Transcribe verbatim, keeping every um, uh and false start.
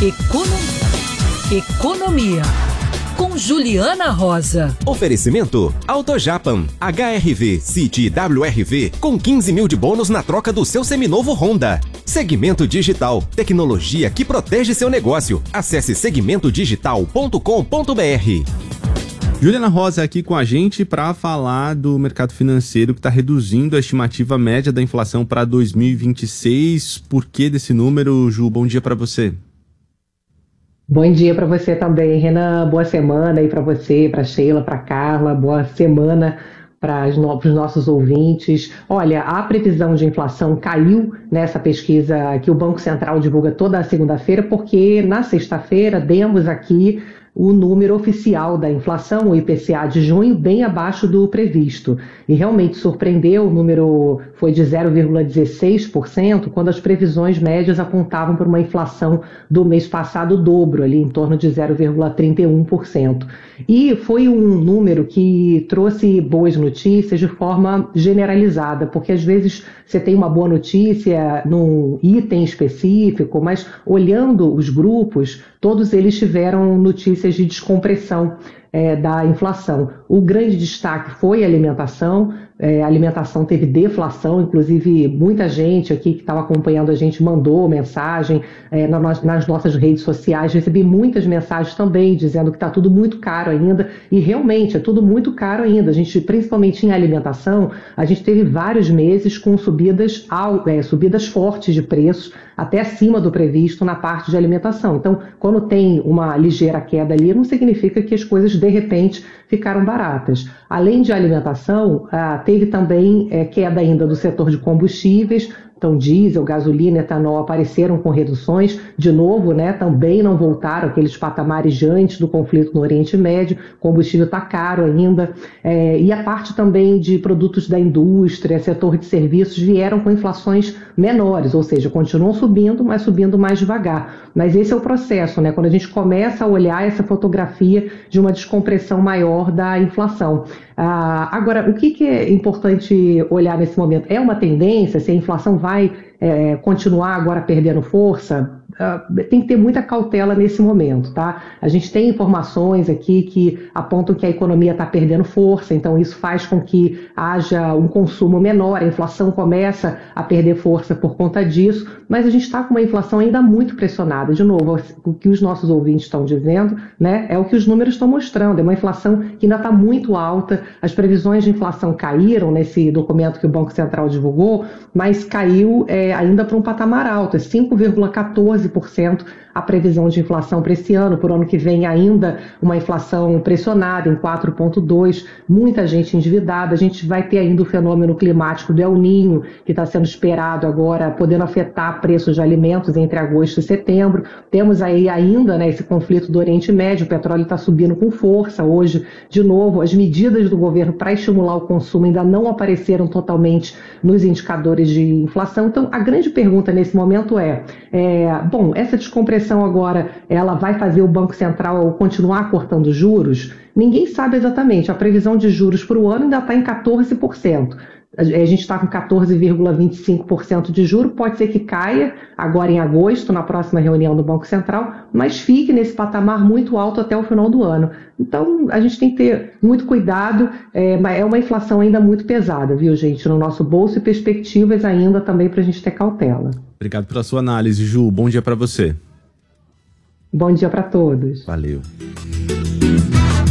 Econo... Economia. Com Juliana Rosa. Oferecimento AutoJapan, H R V, City W R V, com quinze mil de bônus na troca do seu seminovo Honda. Segmento Digital, tecnologia que protege seu negócio. Acesse segmento digital ponto com ponto b r. Juliana Rosa aqui com a gente para falar do mercado financeiro que está reduzindo a estimativa média da inflação para dois mil e vinte e seis. Por que desse número, Ju? Bom dia para você. Bom dia para você também, Renan. Boa semana aí para você, para Sheila, para Carla. Boa semana para os nossos ouvintes. Olha, a previsão de inflação caiu nessa pesquisa que o Banco Central divulga toda a segunda-feira, porque na sexta-feira demos aqui o número oficial da inflação, o I P C A de junho, bem abaixo do previsto. E realmente surpreendeu, o número foi de zero vírgula dezesseis por cento, quando as previsões médias apontavam para uma inflação do mês passado o dobro, ali em torno de zero vírgula trinta e um por cento. E foi um número que trouxe boas notícias de forma generalizada, porque às vezes você tem uma boa notícia num item específico, mas olhando os grupos, todos eles tiveram notícias de descompressão é, da inflação. O grande destaque foi a alimentação. É, a alimentação teve deflação, inclusive muita gente aqui que estava acompanhando a gente mandou mensagem é, na, nas nossas redes sociais. Recebi muitas mensagens também dizendo que está tudo muito caro ainda, e realmente é tudo muito caro ainda. A gente, principalmente em alimentação, a gente teve vários meses com subidas, ao, é, subidas fortes de preços, até acima do previsto na parte de alimentação. Então, quando tem uma ligeira queda ali, não significa que as coisas de repente ficaram baratas. Além de alimentação, ah, teve também é, queda ainda do setor de combustíveis. Então, diesel, gasolina, etanol apareceram com reduções, de novo, né, também não voltaram aqueles patamares de antes do conflito no Oriente Médio, combustível está caro ainda, é, e a parte também de produtos da indústria, setor de serviços, vieram com inflações menores, ou seja, continuam subindo, mas subindo mais devagar. Mas esse é o processo, né, quando a gente começa a olhar essa fotografia de uma descompressão maior da inflação. Ah, agora, o que, que é importante olhar nesse momento? É uma tendência? Se a inflação vai é, continuar agora perdendo força? Uh, tem que ter muita cautela nesse momento, tá? A gente tem informações aqui que apontam que a economia está perdendo força, então isso faz com que haja um consumo menor, a inflação começa a perder força por conta disso, mas a gente está com uma inflação ainda muito pressionada. De novo, o que os nossos ouvintes estão dizendo, né, é o que os números estão mostrando, é uma inflação que ainda está muito alta, as previsões de inflação caíram nesse documento que o Banco Central divulgou, mas caiu é, ainda para um patamar alto, é cinco vírgula quatorze por cento a previsão de inflação para esse ano. Por ano que vem ainda uma inflação pressionada em quatro vírgula dois por cento, muita gente endividada. A gente vai ter ainda o fenômeno climático do El Niño, que está sendo esperado agora, podendo afetar preços de alimentos entre agosto e setembro. Temos aí ainda, né, esse conflito do Oriente Médio, o petróleo está subindo com força hoje. De novo, as medidas do governo para estimular o consumo ainda não apareceram totalmente nos indicadores de inflação. Então, a grande pergunta nesse momento é, é bom, essa descompressão agora, ela vai fazer o Banco Central continuar cortando juros? Ninguém sabe exatamente. A previsão de juros para o ano ainda está em quatorze por cento. A gente está com quatorze vírgula vinte e cinco por cento de juro, pode ser que caia agora em agosto, na próxima reunião do Banco Central, mas fique nesse patamar muito alto até o final do ano. Então, a gente tem que ter muito cuidado, é, é uma inflação ainda muito pesada, viu, gente, no nosso bolso, e perspectivas ainda também para a gente ter cautela. Obrigado pela sua análise, Ju. Bom dia para você. Bom dia para todos. Valeu.